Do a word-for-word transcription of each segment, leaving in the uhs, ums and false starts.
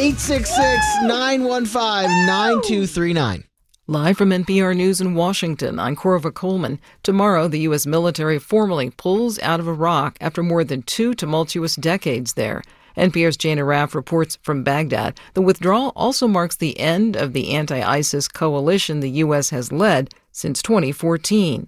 eight six six, nine one five, nine two three nine. Live from N P R News in Washington, I'm Corva Coleman. Tomorrow, the U S military formally pulls out of Iraq after more than two tumultuous decades there. N P R's Jane Arraf reports from Baghdad. The withdrawal also marks the end of the anti-ISIS coalition the U S has led since twenty fourteen.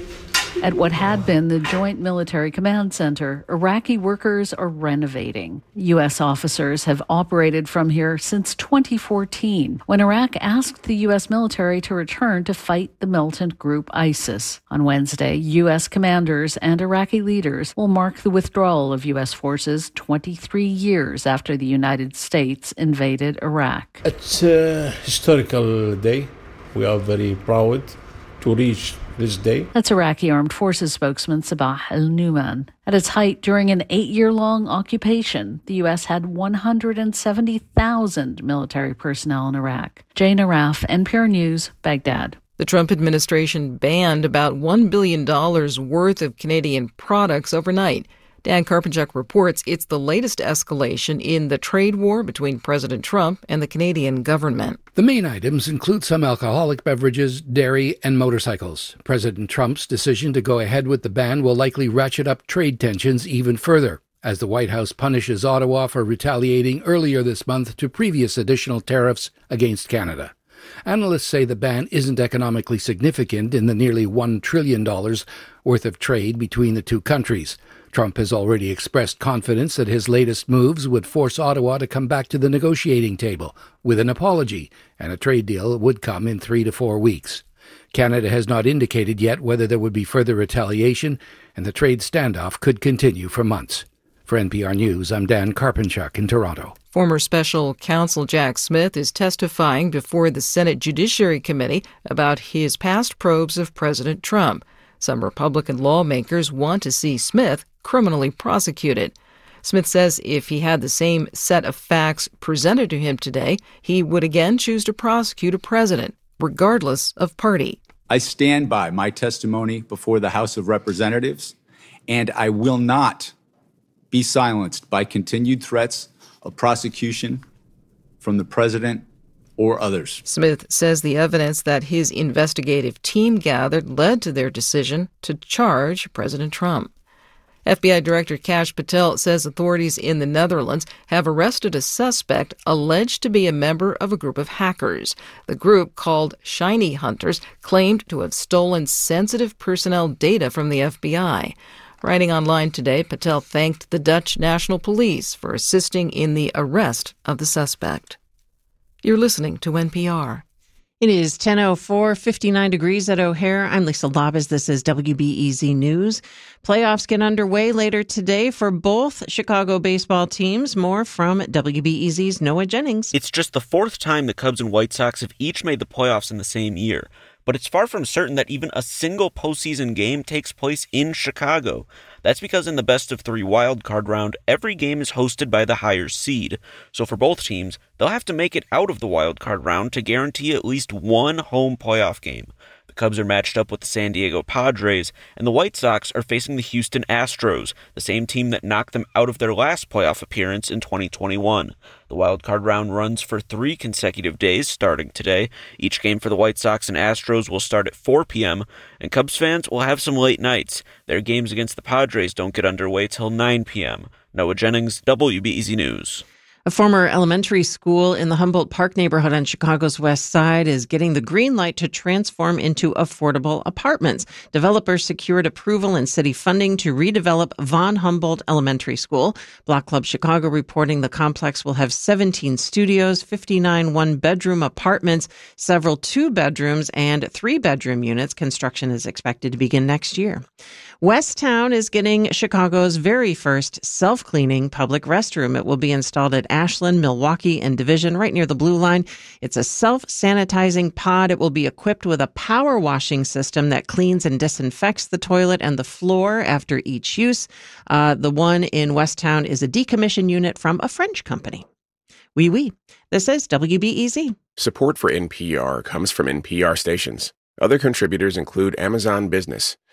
At what had been the Joint Military Command Center, Iraqi workers are renovating. U S officers have operated from here since twenty fourteen, when Iraq asked the U S military to return to fight the militant group ISIS. On Wednesday, U S commanders and Iraqi leaders will mark the withdrawal of U S forces twenty-three years after the United States invaded Iraq. It's a historical day. We are very proud to reach this day. That's Iraqi Armed Forces spokesman Sabah al-Numan. At its height during an eight-year-long occupation, the U S had one hundred seventy thousand military personnel in Iraq. Jane Arraf, N P R News, Baghdad. The Trump administration banned about one billion dollars worth of Canadian products overnight. Dan Karpenchuk reports it's the latest escalation in the trade war between President Trump and the Canadian government. The main items include some alcoholic beverages, dairy, and motorcycles. President Trump's decision to go ahead with the ban will likely ratchet up trade tensions even further, as the White House punishes Ottawa for retaliating earlier this month to previous additional tariffs against Canada. Analysts say the ban isn't economically significant in the nearly one trillion dollars worth of trade between the two countries. Trump has already expressed confidence that his latest moves would force Ottawa to come back to the negotiating table with an apology, and a trade deal would come in three to four weeks. Canada has not indicated yet whether there would be further retaliation, and the trade standoff could continue for months. For N P R News, I'm Dan Karpenchuk in Toronto. Former Special Counsel Jack Smith is testifying before the Senate Judiciary Committee about his past probes of President Trump. Some Republican lawmakers want to see Smith criminally prosecuted. Smith says if he had the same set of facts presented to him today, he would again choose to prosecute a president, regardless of party. I stand by my testimony before the House of Representatives, and I will not be silenced by continued threats of prosecution from the president or others. Smith says the evidence that his investigative team gathered led to their decision to charge President Trump. F B I Director Kash Patel says authorities in the Netherlands have arrested a suspect alleged to be a member of a group of hackers. The group, called Shiny Hunters, claimed to have stolen sensitive personnel data from the F B I. Writing online today, Patel thanked the Dutch National Police for assisting in the arrest of the suspect. You're listening to N P R. It is ten oh four, fifty-nine degrees at O'Hare. I'm Lisa Labas. This is W B E Z News. Playoffs get underway later today for both Chicago baseball teams. More from W B E Z's Noah Jennings. It's just the fourth time the Cubs and White Sox have each made the playoffs in the same year. But it's far from certain that even a single postseason game takes place in Chicago. That's because in the best of three wildcard round, every game is hosted by the higher seed. So for both teams, they'll have to make it out of the wildcard round to guarantee at least one home playoff game. The Cubs are matched up with the San Diego Padres, and the White Sox are facing the Houston Astros, the same team that knocked them out of their last playoff appearance in twenty twenty-one. The wildcard round runs for three consecutive days, starting today. Each game for the White Sox and Astros will start at four p.m., and Cubs fans will have some late nights. Their games against the Padres don't get underway till nine p.m. Noah Jennings, W B E Z News. A former elementary school in the Humboldt Park neighborhood on Chicago's west side is getting the green light to transform into affordable apartments. Developers secured approval and city funding to redevelop Von Humboldt Elementary School. Block Club Chicago reporting the complex will have seventeen studios, fifty-nine one-bedroom apartments, several two-bedrooms, and three-bedroom units. Construction is expected to begin next year. Westtown is getting Chicago's very first self-cleaning public restroom. It will be installed at Ashland, Milwaukee, and Division, right near the Blue Line. It's a self-sanitizing pod. It will be equipped with a power washing system that cleans and disinfects the toilet and the floor after each use. Uh, the one in Westtown is a decommissioned unit from a French company. Oui, oui. This is W B E Z. Support for N P R comes from N P R stations. Other contributors include Amazon Business,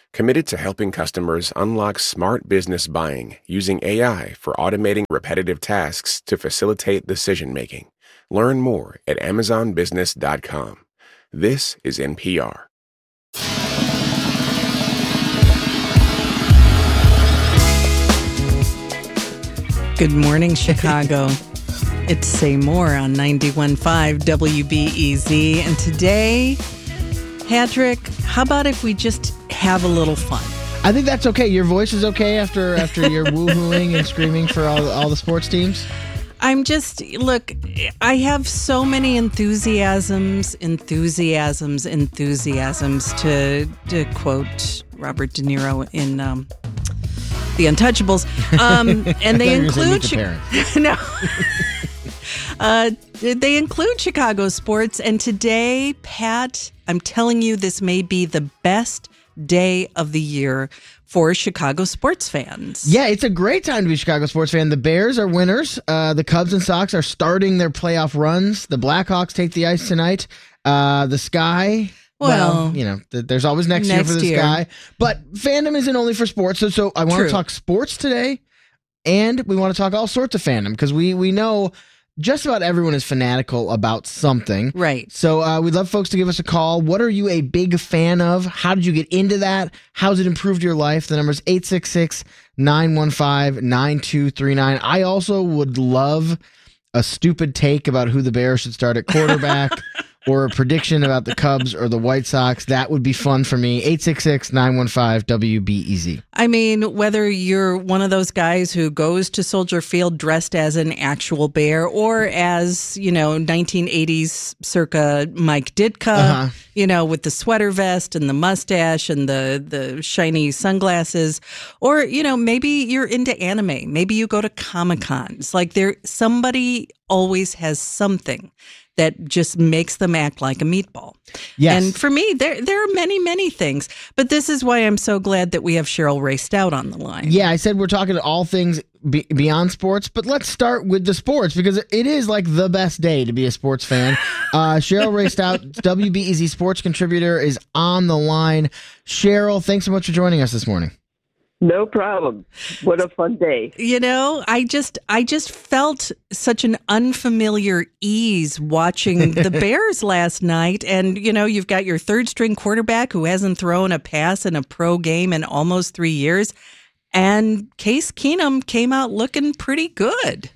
committed to helping customers unlock smart business buying using A I for automating repetitive tasks to facilitate decision-making. Learn more at amazon business dot com. This is N P R. Good morning, Chicago. It's Say More on ninety-one point five W B E Z. And today, Patrick, how about if we just have a little fun? I think that's okay. Your voice is okay after after your woo-hooing and screaming for all, all the sports teams? I'm just, look, I have so many enthusiasms, enthusiasms, enthusiasms to, to quote Robert De Niro in um, The Untouchables. Um, and they include... Chi- no. uh, they include Chicago sports. And today, Pat, I'm telling you, this may be the best day of the year for Chicago sports fans. Yeah, it's a great time to be a Chicago sports fan. The Bears are winners. Uh, the Cubs and Sox are starting their playoff runs. The Blackhawks take the ice tonight. Uh, the Sky... Well, well, you know, th- there's always next, next year for this year. guy. But fandom isn't only for sports. So, so I want to talk sports today, and we want to talk all sorts of fandom, because we, we know just about everyone is fanatical about something. Right. So uh, we'd love folks to give us a call. What are you a big fan of? How did you get into that? How's it improved your life? The number is eight six six, nine one five, nine two three nine. I also would love a stupid take about who the Bears should start at quarterback. Or a prediction about the Cubs or the White Sox. That would be fun for me. eight six six, nine one five, W B E Z. I mean, whether you're one of those guys who goes to Soldier Field dressed as an actual bear or as, you know, nineteen eighties circa Mike Ditka, uh-huh. you know, with the sweater vest and the mustache and the, the shiny sunglasses. Or, you know, maybe you're into anime. Maybe you go to Comic-Cons. Like there, somebody always has something that just makes them act like a meatball. Yes. And for me, there there are many, many things. But this is why I'm so glad that we have Cheryl Ray Stout on the line. Yeah, I said we're talking all things be- beyond sports, but let's start with the sports, because it is like the best day to be a sports fan. Uh, Cheryl Ray Stout, W B E Z sports contributor, is on the line. Cheryl, thanks so much for joining us this morning. No problem. What a fun day. You know, I just I just felt such an unfamiliar ease watching the Bears last night. And, you know, you've got your third string quarterback who hasn't thrown a pass in a pro game in almost three years. And Case Keenum came out looking pretty good.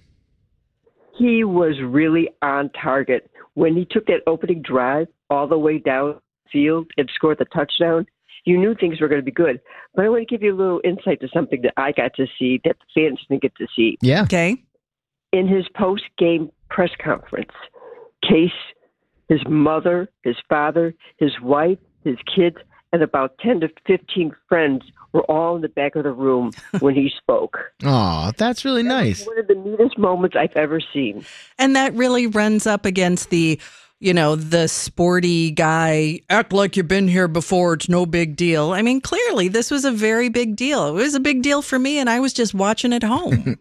He was really on target. When he took that opening drive all the way down the field and scored the touchdown, you knew things were going to be good. But I want to give you a little insight to something that I got to see that the fans didn't get to see. Yeah. Okay. In his post-game press conference, Case, his mother, his father, his wife, his kids, and about ten to fifteen friends were all in the back of the room when he spoke. Oh, that's really nice. That was one of the neatest moments I've ever seen. And that really runs up against the, you know, the sporty guy, act like you've been here before, it's no big deal. I mean, clearly, this was a very big deal. It was a big deal for me, and I was just watching at home.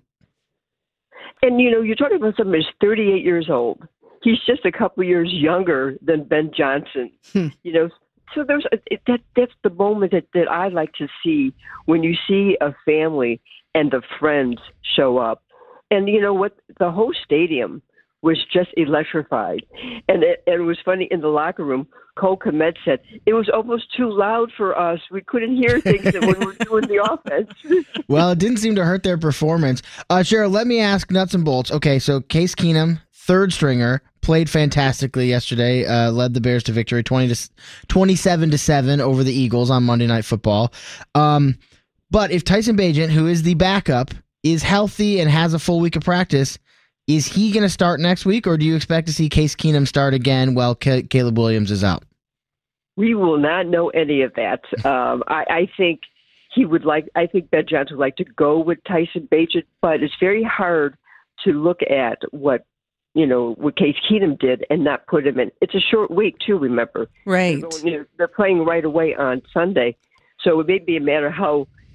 And, you know, you're talking about someone who's thirty-eight years old. He's just a couple years younger than Ben Johnson. You know, so there's it, that. That's the moment that, that I like to see when you see a family and the friends show up. And you know what? The whole stadium was just electrified. And it, and it was funny, in the locker room, Cole Kmet said, it was almost too loud for us. We couldn't hear things when we were doing the offense. Well, it didn't seem to hurt their performance. Uh, Cheryl, let me ask nuts and bolts. Okay, so Case Keenum, third stringer, played fantastically yesterday, uh, led the Bears to victory twenty to twenty-seven to seven over the Eagles on Monday Night Football. Um, but if Tyson Bagent, who is the backup, is healthy and has a full week of practice, is he going to start next week, or do you expect to see Case Keenum start again while Ca- Caleb Williams is out? We will not know any of that. Um, I, I think he would like. I think Ben Johnson would like to go with Tyson Bagent, but it's very hard to look at what you know what Case Keenum did and not put him in. It's a short week too. Remember, right? They're, going, you know, they're playing right away on Sunday, so it may be a matter how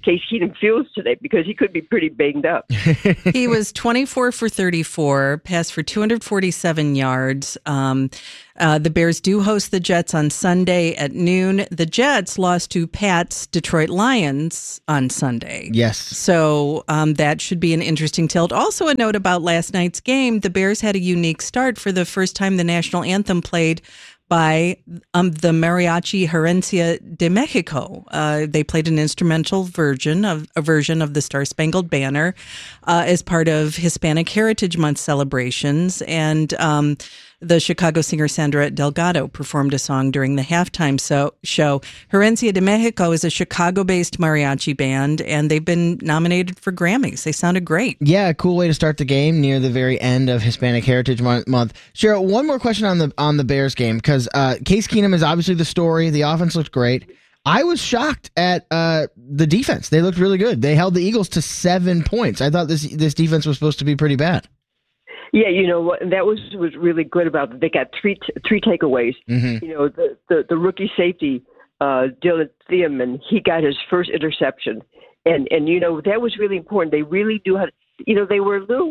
Case Keenum feels today, because he could be pretty banged up. He was twenty-four for thirty-four, passed for two hundred forty-seven yards. Um, uh, the Bears do host the Jets on Sunday at noon. The Jets lost to Pat's Detroit Lions on Sunday. Yes. So um, that should be an interesting tilt. Also, a note about last night's game, the Bears had a unique start. For the first time, the national anthem played by um, the Mariachi Herencia de Mexico. Uh, they played an instrumental version of a version of the Star Spangled Banner uh, as part of Hispanic Heritage Month celebrations, and um, the Chicago singer Sandra Delgado performed a song during the halftime so, show. Herencia de Mexico is a Chicago-based mariachi band, and they've been nominated for Grammys. They sounded great. Yeah, a cool way to start the game near the very end of Hispanic Heritage Month. Cheryl, one more question on the on the Bears game, because uh, Case Keenum is obviously the story. The offense looked great. I was shocked at uh, the defense. They looked really good. They held the Eagles to seven points. I thought this this defense was supposed to be pretty bad. Yeah, you know what? That was was really good about it. They got three t- three takeaways. Mm-hmm. You know, the, the, the rookie safety, uh, Dylan Thiemann, he got his first interception, and and you know that was really important. They really do have. You know, they were a little.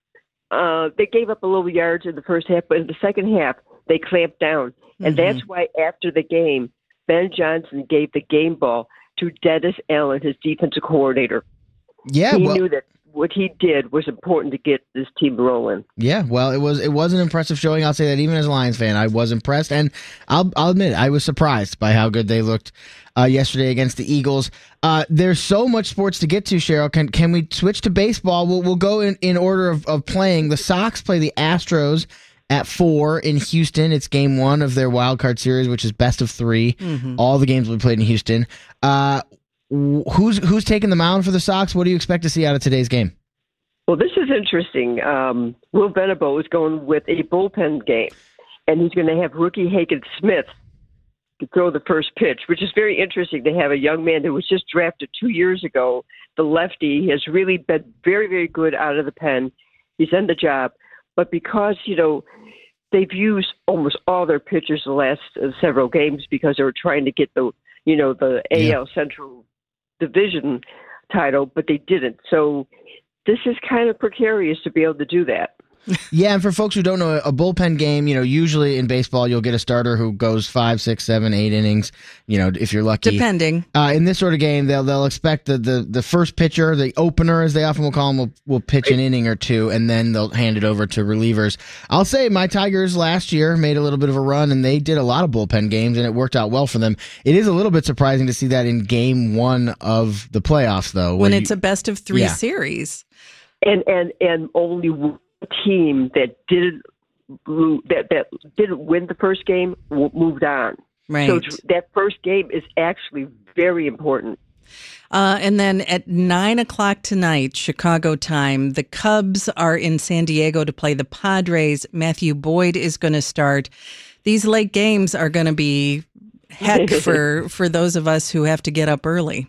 Uh, they gave up a little yards in the first half, but in the second half they clamped down, and mm-hmm. that's why after the game, Ben Johnson gave the game ball to Dennis Allen, his defensive coordinator. Yeah, he well, knew that what he did was important to get this team rolling. Yeah, well, it was it was an impressive showing. I'll say that even as a Lions fan, I was impressed, and I'll I'll admit I was surprised by how good they looked uh, yesterday against the Eagles. Uh, there's so much sports to get to, Cheryl. Can can we switch to baseball? We'll we'll go in, in order of, of playing. The Sox play the Astros at four in Houston. It's game one of their wild card series, which is best of three. Mm-hmm. All the games will be played in Houston. Uh, Who's who's taking the mound for the Sox? What do you expect to see out of today's game? Well, this is interesting. Um, Will Venable is going with a bullpen game, and he's going to have rookie Hagen Smith to throw the first pitch, which is very interesting to have a young man who was just drafted two years ago. The lefty has really been very, very good out of the pen. He's done the job. But because, you know, they've used almost all their pitchers the last uh, several games because they were trying to get the, you know, the A L yeah. Central Division title, but they didn't. So this is kind of precarious to be able to do that. Yeah, and for folks who don't know, a bullpen game, you know, usually in baseball, you'll get a starter who goes five, six, seven, eight innings, you know, if you're lucky. Depending. Uh, in this sort of game, they'll they'll expect the, the, the first pitcher, the opener, as they often will call them, will, will pitch an inning or two, and then they'll hand it over to relievers. I'll say my Tigers last year made a little bit of a run, and they did a lot of bullpen games, and it worked out well for them. It is a little bit surprising to see that in game one of the playoffs, though. When it's you, a best of three yeah. series. And, and, and only one team that didn't that that didn't win the first game moved on. Right. So that first game is actually very important. Uh, and then at nine o'clock tonight, Chicago time, the Cubs are in San Diego to play the Padres. Matthew Boyd is going to start. These late games are going to be heck for for those of us who have to get up early.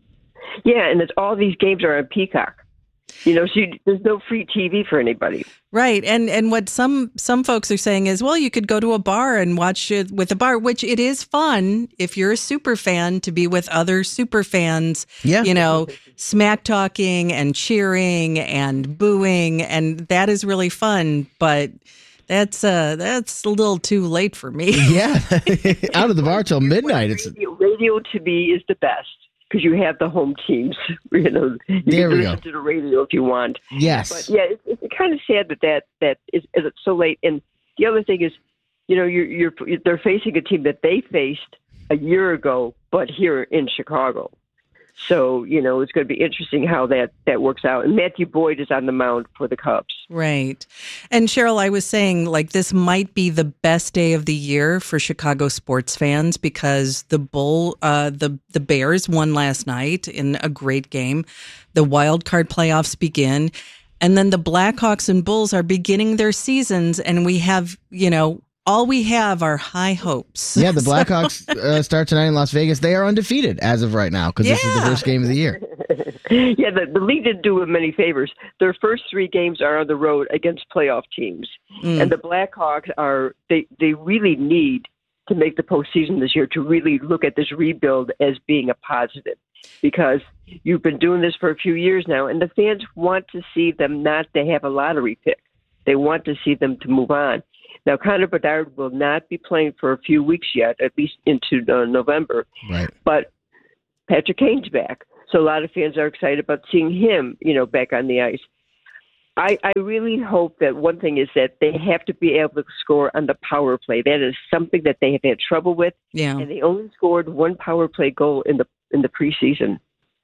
Yeah, and it's, all these games are on Peacock. You know, so you, there's no free T V for anybody. Right. And and what some some folks are saying is, well, you could go to a bar and watch it with a bar, which it is fun if you're a super fan to be with other super fans, yeah. you know, smack talking and cheering and booing. And that is really fun. But that's uh, that's a little too late for me. Yeah. Out of the bar till midnight. It's radio, radio to me is the best. Because you have the home teams, you know, you there can we listen go. to the radio if you want. Yes, but yeah, it's, it's kind of sad that that that is, is it's so late. And the other thing is, you know, you're, you're they're facing a team that they faced a year ago, but here in Chicago. So, you know, it's going to be interesting how that, that works out. And Matthew Boyd is on the mound for the Cubs. Right. And Cheryl, I was saying, like, this might be the best day of the year for Chicago sports fans because the Bull, uh, the, the Bears won last night in a great game. The wild card playoffs begin. And then the Blackhawks and Bulls are beginning their seasons. And we have, you know, all we have are high hopes. Yeah, the Blackhawks uh, start tonight in Las Vegas. They are undefeated as of right now because yeah. this is the first game of the year. yeah, the, the league didn't do them many favors. Their first three games are on the road against playoff teams. Mm. And the Blackhawks are, they, they really need to make the postseason this year to really look at this rebuild as being a positive. because you've been doing this for a few years now, and the fans want to see them not to have a lottery pick. They want to see them to move on. Now, Connor Bedard will not be playing for a few weeks yet, at least into uh, November. Right. But Patrick Kane's back, so a lot of fans are excited about seeing him, you know, back on the ice. I, I really hope that one thing is that they have to be able to score on the power play. That is something that they have had trouble with. Yeah. And they only scored one power play goal in the in the preseason.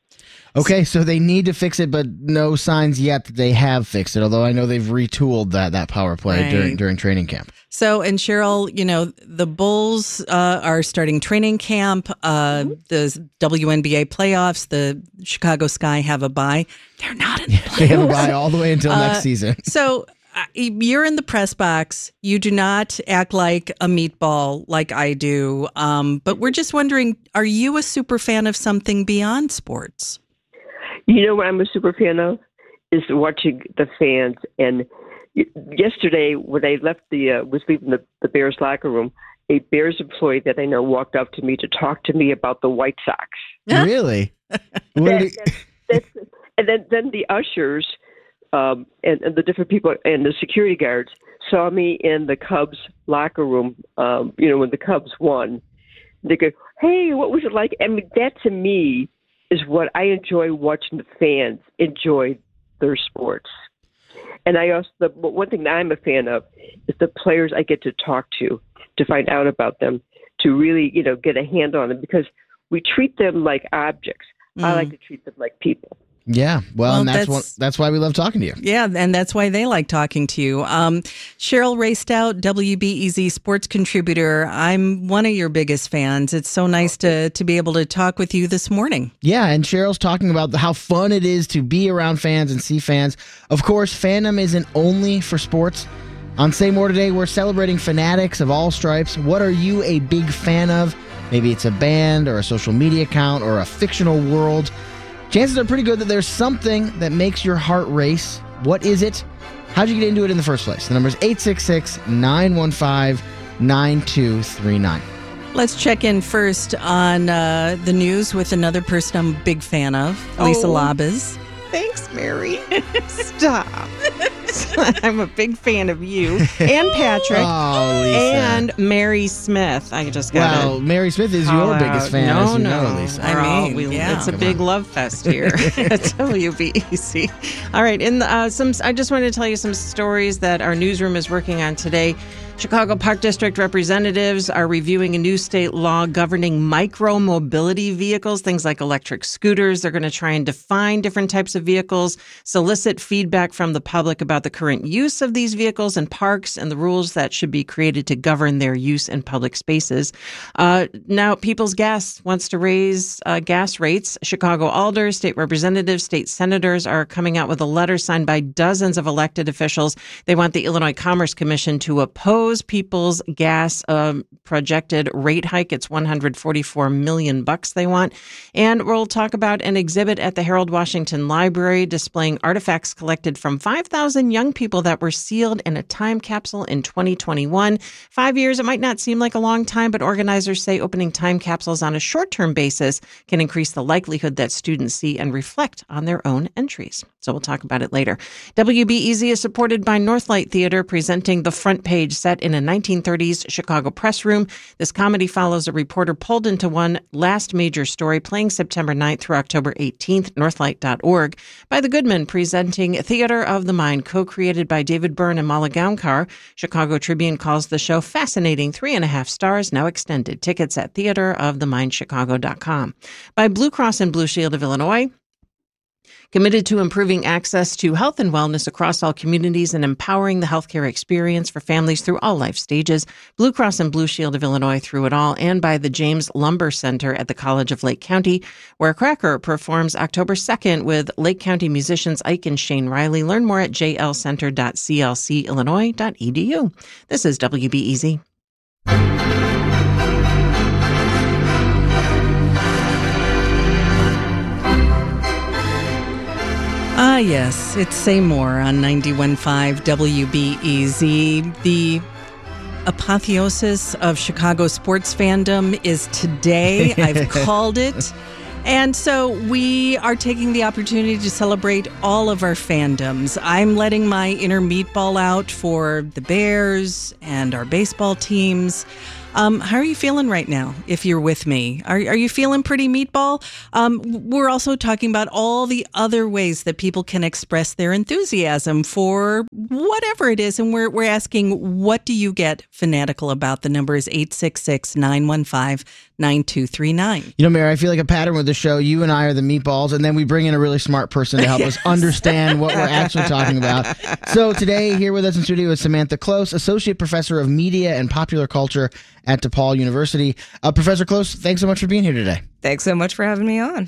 Okay, so they need to fix it, but no signs yet that they have fixed it, although I know they've retooled that, that power play Right. during during training camp. So, and Cheryl, you know, the Bulls uh, are starting training camp. Uh, Mm-hmm. the W N B A playoffs, the Chicago Sky have a bye. They're not in the playoffs. They have a bye all the way until Uh, next season. So uh, you're in the press box. You do not act like a meatball like I do. Um, but we're just wondering, are you a super fan of something beyond sports? You know what I'm a super fan of? Is watching the fans. And yesterday, when I left the, uh, was leaving the, the Bears locker room, a Bears employee that I know walked up to me to talk to me about the White Sox. Really? What That- did he- that- that's- and then, then the ushers um, and, and the different people and the security guards saw me in the Cubs locker room, um, you know, when the Cubs won. They go, hey, what was it like? I mean, that to me is what I enjoy watching the fans enjoy their sports. And I also, the one thing that I'm a fan of is the players I get to talk to, to find out about them, to really, you know, get a handle on them, because we treat them like objects. Mm. I like to treat them like people. Yeah, well, Well, and that's that's- what, that's why we love talking to you. Yeah, and that's why they like talking to you. Um, Cheryl Raystout, W B E Z sports contributor. I'm one of your biggest fans. It's so nice to to be able to talk with you this morning. Yeah, and Cheryl's talking about how fun it is to be around fans and see fans. Of course, fandom isn't only for sports. On Say More today, we're celebrating fanatics of all stripes. What are you a big fan of? Maybe it's a band or a social media account or a fictional world. Chances are pretty good that there's something that makes your heart race. What is it? How'd you get into it in the first place? The number is eight six six, nine one five, nine two three nine. Let's check in first on uh, the news with another person I'm a big fan of, Lisa Oh. Labas. Thanks, Mary. Stop. I'm a big fan of you and Patrick Oh, Lisa. and Mary Smith. I just got to. Well, Mary Smith is your biggest fan, no, as you no. know, Lisa. I We're all- mean, we- yeah. it's a Come big on. love fest here at W B E C. All right, in the, uh, some, I just wanted to tell you some stories that our newsroom is working on today. Chicago Park District representatives are reviewing a new state law governing micro-mobility vehicles, things like electric scooters. They're going to try and define different types of vehicles, solicit feedback from the public about the current use of these vehicles in parks and the rules that should be created to govern their use in public spaces. Uh, now, People's Gas wants to raise uh, gas rates. Chicago alders, state representatives, state senators are coming out with a letter signed by dozens of elected officials. They want the Illinois Commerce Commission to oppose People's Gas um, projected rate hike. It's one hundred forty-four million bucks they want. And we'll talk about an exhibit at the Harold Washington Library displaying artifacts collected from five thousand young people that were sealed in a time capsule in twenty twenty-one. Five years, it might not seem like a long time, but organizers say opening time capsules on a short-term basis can increase the likelihood that students see and reflect on their own entries. So we'll talk about it later. W B E Z is supported by Northlight Theater, presenting The Front Page, set in a nineteen thirties Chicago press room. This comedy follows a reporter pulled into one last major story, playing September ninth through October eighteenth, northlight dot org. By the Goodman, presenting Theater of the Mind, co-created by David Byrne and Mala Gaonkar. Chicago Tribune calls the show fascinating, three and a half stars, now extended. Tickets at theater of the mind chicago dot com. By Blue Cross and Blue Shield of Illinois, committed to improving access to health and wellness across all communities and empowering the healthcare experience for families through all life stages. Blue Cross and Blue Shield of Illinois through it all, and by the James Lumber Center at the College of Lake County, where Cracker performs October second with Lake County musicians Ike and Shane Riley. Learn more at j l center dot c l c illinois dot e d u. This is W B E Z. Ah, yes, it's Say More on ninety-one point five W B E Z. The apotheosis of Chicago sports fandom is today. I've called it. And so we are taking the opportunity to celebrate all of our fandoms. I'm letting my inner meatball out for the Bears and our baseball teams. Um, how are you feeling right now, if you're with me? Are, are you feeling pretty meatball? Um, we're also talking about all the other ways that people can express their enthusiasm for whatever it is. And we're, we're asking, what do you get fanatical about? The number is eight six six, nine one five, nine two three nine. You know, Mary, I feel like a pattern with the show. You and I are the meatballs, and then we bring in a really smart person to help yes. us understand what we're actually talking about. So today, here with us in studio is Samantha Close, Associate Professor of Media and Popular Culture at DePaul University. Uh, Professor Close, thanks so much for being here today. Thanks so much for having me on.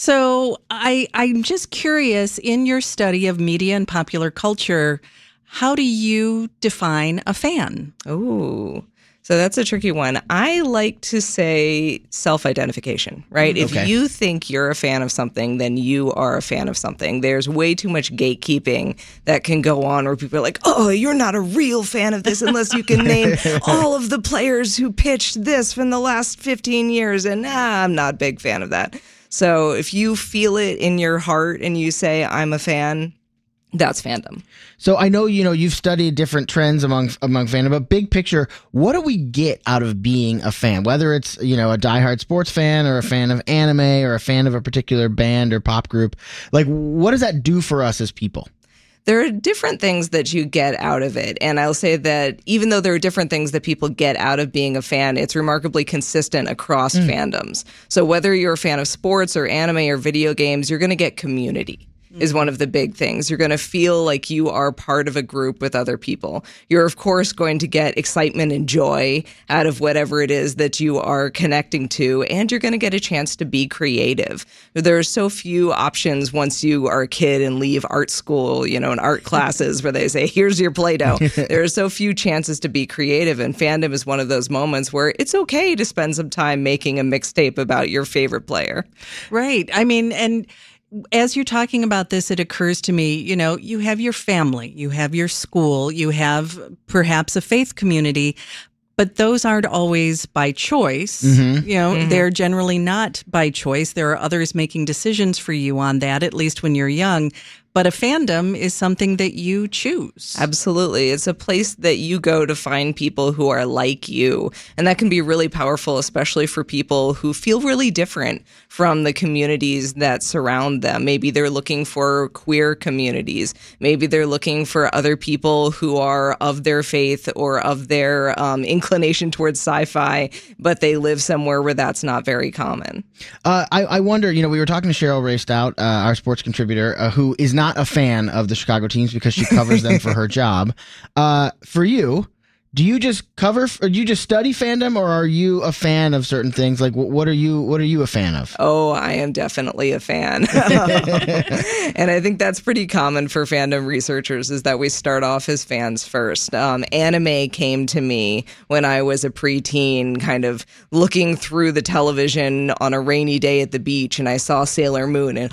So I, I'm just curious, in your study of media and popular culture, how do you define a fan? Oh, so that's a tricky one. I like to say self-identification, right? Mm, okay. If you think you're a fan of something, then you are a fan of something. There's way too much gatekeeping that can go on where people are like, oh, you're not a real fan of this unless you can name all of the players who pitched this from the last fifteen years. And nah, I'm not a big fan of that. So if you feel it in your heart and you say, I'm a fan, that's fandom. So I know, you know, you've studied different trends among among fandom, but big picture, what do we get out of being a fan? Whether it's, you know, a diehard sports fan or a fan of anime or a fan of a particular band or pop group, like what does that do for us as people? There are different things that you get out of it. And I'll say that even though there are different things that people get out of being a fan, it's remarkably consistent across mm. fandoms. So whether you're a fan of sports or anime or video games, you're going to get community. Is one of the big things. You're going to feel like you are part of a group with other people. You're, of course, going to get excitement and joy out of whatever it is that you are connecting to, and you're going to get a chance to be creative. There are so few options once you are a kid and leave art school, you know, in art classes where they say, here's your Play-Doh. There are so few chances to be creative, and fandom is one of those moments where it's okay to spend some time making a mixtape about your favorite player. Right. I mean, and as you're talking about this, it occurs to me, you know, you have your family, you have your school, you have perhaps a faith community, but those aren't always by choice. Mm-hmm. You know, mm-hmm. they're generally not by choice. There are others making decisions for you on that, at least when you're young. But a fandom is something that you choose. Absolutely. It's a place that you go to find people who are like you. And that can be really powerful, especially for people who feel really different from the communities that surround them. Maybe they're looking for queer communities. Maybe they're looking for other people who are of their faith or of their um, inclination towards sci-fi, but they live somewhere where that's not very common. Uh, I, I wonder, you know, we were talking to Cheryl Raystout, uh, our sports contributor, uh, who is not a fan of the Chicago teams because she covers them for her job. Uh, for you, do you just cover, or do you just study fandom, or are you a fan of certain things? Like, what are you, what are you a fan of? Oh, I am definitely a fan. And I think that's pretty common for fandom researchers, is that we start off as fans first. Um, anime came to me when I was a preteen, kind of looking through the television on a rainy day at the beach, and I saw Sailor Moon, and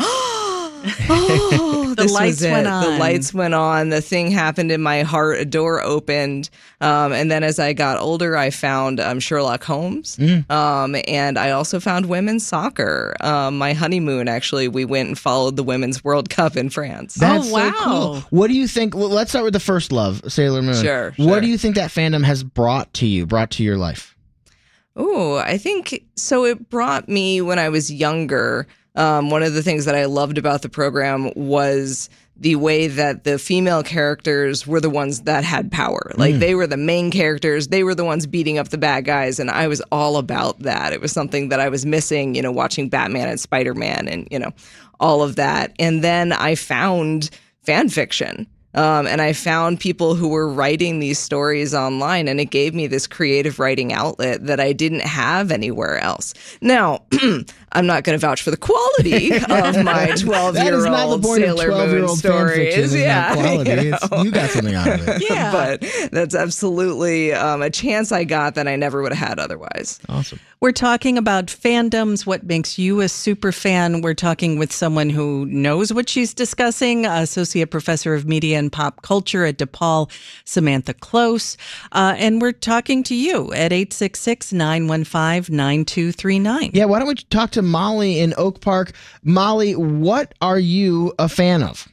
oh, the lights went on. The lights went on. The thing happened in my heart. A door opened. Um, and then as I got older, I found um, Sherlock Holmes. Mm. Um, and I also found women's soccer. Um, my honeymoon, actually, we went and followed the Women's World Cup in France. That's oh, wow. so cool. What do you think? Well, let's start with the first love, Sailor Moon. Sure, sure. What do you think that fandom has brought to you, brought to your life? Oh, I think so. It brought me when I was younger. Um, one of the things that I loved about the program was the way that the female characters were the ones that had power. Like mm. they were the main characters. They were the ones beating up the bad guys. And I was all about that. It was something that I was missing, you know, watching Batman and Spider-Man and, you know, all of that. And then I found fan fiction. Um, and I found people who were writing these stories online, and it gave me this creative writing outlet that I didn't have anywhere else. Now, I'm not going to vouch for the quality of my twelve-year-old Sailor Moon stories. Yeah, quality. You, know. It's, you got something out of it. Yeah, but that's absolutely um, a chance I got that I never would have had otherwise. Awesome. We're talking about fandoms, what makes you a super fan. We're talking with someone who knows what she's discussing, Associate Professor of Media and Pop Culture at DePaul, Samantha Close. Uh, and we're talking to you at eight six six, nine one five, nine two three nine. Yeah, why don't we talk to Molly in Oak Park. Molly, what are you a fan of?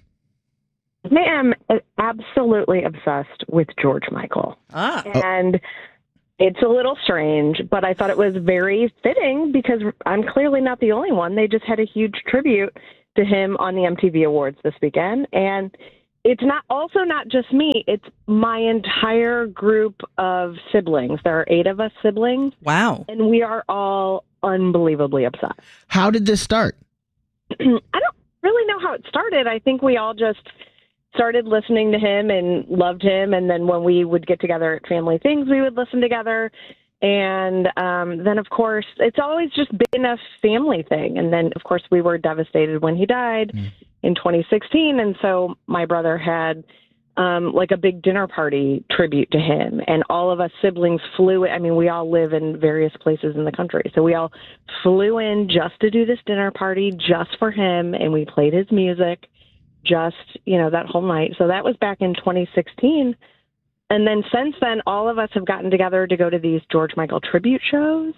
I am absolutely obsessed with George Michael. Ah. And it's a little strange, but I thought it was very fitting because I'm clearly not the only one. They just had a huge tribute to him on the M T V Awards this weekend. And it's not also not just me. It's my entire group of siblings. There are eight of us siblings. Wow. And we are all unbelievably obsessed. How did this start? I don't really know how it started. I think we all just started listening to him and loved him. And then when we would get together at family things, we would listen together. And um, then, of course, it's always just been a family thing. And then, of course, we were devastated when he died mm. in twenty sixteen. And so my brother had um, like a big dinner party tribute to him. And all of us siblings flew. I mean, we all live in various places in the country. So we all flew in just to do this dinner party just for him. And we played his music just, you know, that whole night. So that was back in twenty sixteen. And then since then, all of us have gotten together to go to these George Michael tribute shows.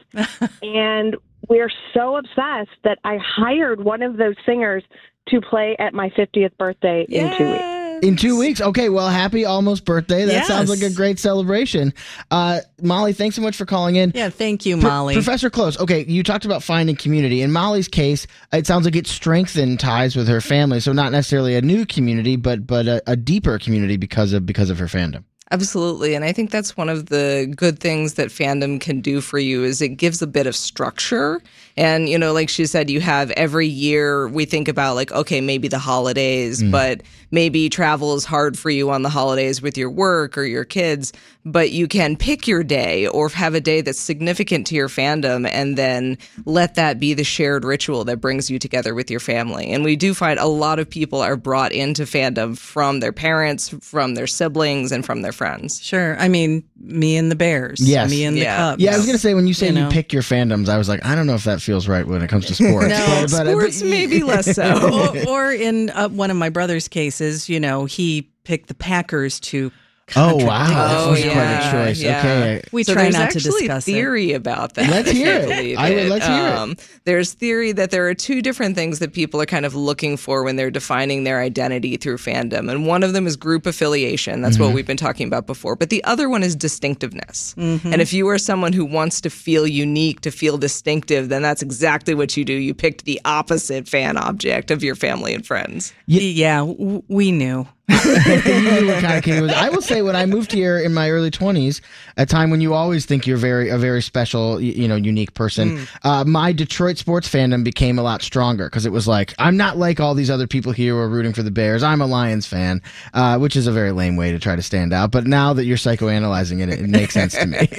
And we're so obsessed that I hired one of those singers to play at my fiftieth birthday yes. in two weeks. In two weeks? Okay, well, happy almost birthday. That yes. sounds like a great celebration. Uh, Molly, thanks so much for calling in. Yeah, thank you, Molly. Pro- Professor Close, okay, you talked about finding community. In Molly's case, it sounds like it strengthened ties with her family. So not necessarily a new community, but but a, a deeper community because of because of her fandom. Absolutely. And I think that's one of the good things that fandom can do for you is it gives a bit of structure. And, you know, like she said, you have every year we think about like, okay, maybe the holidays, mm. but maybe travel is hard for you on the holidays with your work or your kids, but you can pick your day or have a day that's significant to your fandom and then let that be the shared ritual that brings you together with your family. And we do find a lot of people are brought into fandom from their parents, from their siblings, and from their friends. Sure. I mean, me and the Bears. Yes. Me and yeah. the Cubs. Yeah, I was going to say, when you say you, you know. pick your fandoms, I was like, I don't know if that feels right when it comes to sports. no, but, but, sports but, maybe less so. or, or in uh, one of my brother's cases, you know, he picked the Packers to Oh, wow. Oh, That's yeah, quite a choice. Yeah. Okay. We so try there's not to actually discuss theory it. about that. Let's hear it. I, it. Let's hear um, it. There's theory that there are two different things that people are kind of looking for when they're defining their identity through fandom. And one of them is group affiliation. That's mm-hmm. what we've been talking about before. But the other one is distinctiveness. Mm-hmm. And if you are someone who wants to feel unique, to feel distinctive, then that's exactly what you do. You picked the opposite fan object of your family and friends. Yeah, w- we knew. You knew what kind of kid it was. I will say, when I moved here in my early twenties, a time when you always think you're very a very special, you know, unique person, mm. uh, my Detroit sports fandom became a lot stronger because it was like, I'm not like all these other people here who are rooting for the Bears. I'm a Lions fan, uh, which is a very lame way to try to stand out. But now that you're psychoanalyzing it, it makes sense to me.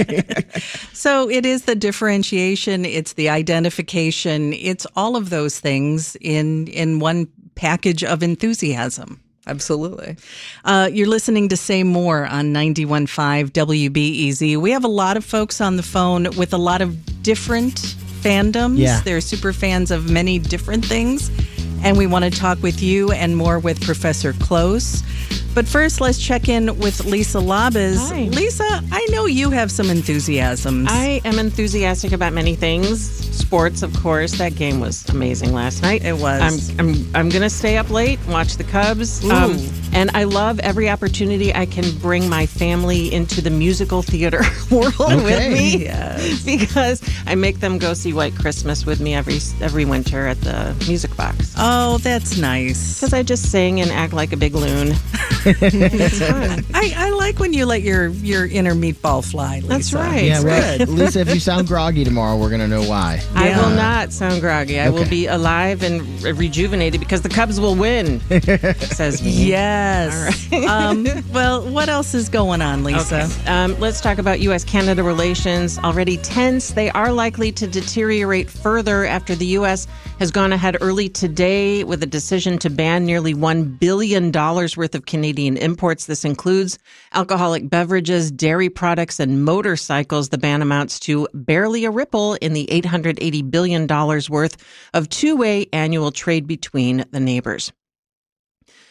So it is the differentiation, it's the identification, it's all of those things in in one package of enthusiasm. Absolutely. Uh, you're listening to Say More on ninety-one point five W B E Z. We have a lot of folks on the phone with a lot of different fandoms. Yeah. They're super fans of many different things. And we want to talk with you and more with Professor Close. But first, let's check in with Lisa Labuz. Hi. Lisa, I know you have some enthusiasms. I am enthusiastic about many things. Sports, of course. That game was amazing last night. It was. I'm I'm I'm gonna stay up late, watch the Cubs. Ooh. Um, and I love every opportunity I can bring my family into the musical theater world Okay. with me. Yes. Because I make them go see White Christmas with me every every winter at the Music Box. Oh, that's nice. Because I just sing and act like a big loon. It's fun. I, I like when you let your, your inner meatball fly, Lisa. That's right. Yeah, It's well, good. Lisa, if you sound groggy tomorrow, we're going to know why. I Yeah. will not sound groggy. I will Okay. be alive and re- rejuvenated because the Cubs will win, says me. Yes. All right. um, well, what else is going on, Lisa? Okay. Um, let's talk about U S Canada relations. Already tense, they are likely to deteriorate further after the U S has gone ahead early today with a decision to ban nearly one billion dollars worth of Canadian imports. This includes alcoholic beverages, dairy products, and motorcycles. The ban amounts to barely a ripple in the eight hundred eighty billion dollars worth of two-way annual trade between the neighbors.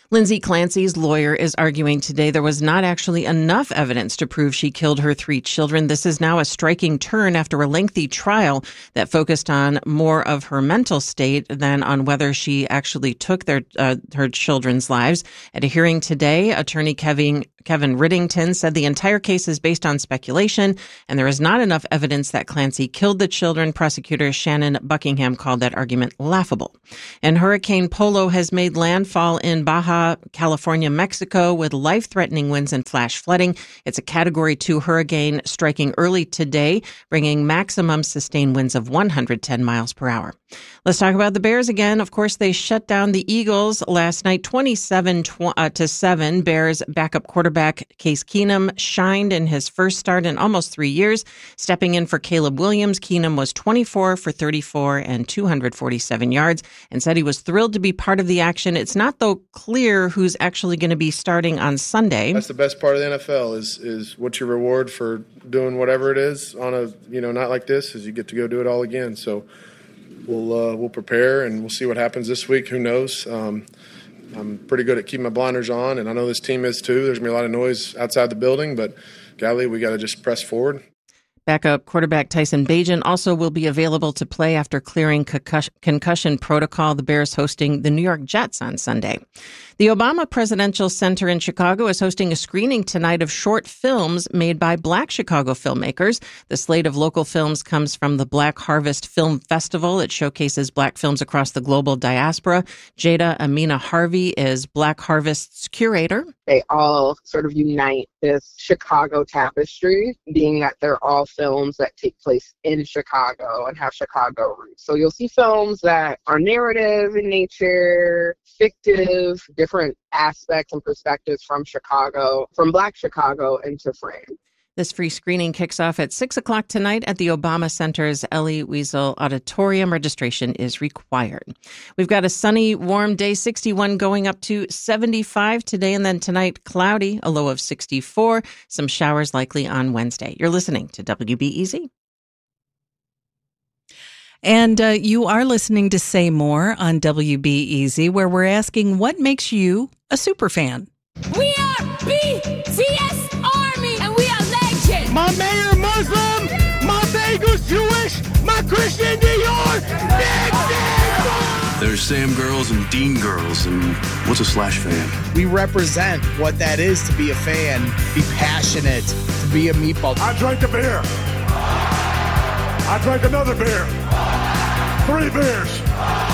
Lindsay Clancy's lawyer is arguing today there was not actually enough evidence to prove she killed her three children. This is now a striking turn after a lengthy trial that focused on more of her mental state than on whether she actually took their uh, her children's lives. At a hearing today, attorney Kevin Kevin Riddington said the entire case is based on speculation and there is not enough evidence that Clancy killed the children. Prosecutor Shannon Buckingham called that argument laughable. And Hurricane Polo has made landfall in Baja California, Mexico, with life-threatening winds and flash flooding. It's a Category two hurricane striking early today, bringing maximum sustained winds of one hundred ten miles per hour. Let's talk about the Bears again. Of course, they shut down the Eagles last night, twenty-seven to seven. Bears backup quarterback Case Keenum shined in his first start in almost three years. Stepping in for Caleb Williams, Keenum was twenty-four for thirty-four and two hundred forty-seven yards and said he was thrilled to be part of the action. It's not, though, clear who's actually going to be starting on Sunday. That's the best part of the N F L is is what's your reward for doing whatever it is on a, you know, night like this, is you get to go do it all again. So we'll uh, we'll prepare and we'll see what happens this week. Who knows? Um, I'm pretty good at keeping my blinders on, and I know this team is too. There's going to be a lot of noise outside the building, but golly, we got to just press forward. Backup quarterback Tyson Bagent also will be available to play after clearing concussion protocol. The Bears hosting the New York Jets on Sunday. The Obama Presidential Center in Chicago is hosting a screening tonight of short films made by Black Chicago filmmakers. The slate of local films comes from the Black Harvest Film Festival. It showcases Black films across the global diaspora. Jada Amina Harvey is Black Harvest's curator. They all sort of unite this Chicago tapestry, being that they're all films that take place in Chicago and have Chicago roots. So you'll see films that are narrative in nature, fictive, different aspects and perspectives from Chicago, from Black Chicago into frame. This free screening kicks off at six o'clock tonight at the Obama Center's Elie Wiesel Auditorium. Registration is required. We've got a sunny, warm day, sixty-one going up to seventy-five today, and then tonight, cloudy, a low of sixty-four. Some showers likely on Wednesday. You're listening to W B E Z. And uh, you are listening to Say More on W B E Z, where we're asking what makes you a super fan. We are B T S Army, and we are legends. My mayor Muslim, my Vegas Jewish, my Christian Dior. There's Sam girls and Dean girls, and what's a Slash fan? We represent what that is to be a fan, be passionate, to be a meatball. I drank a beer. I drank another beer. Three beers.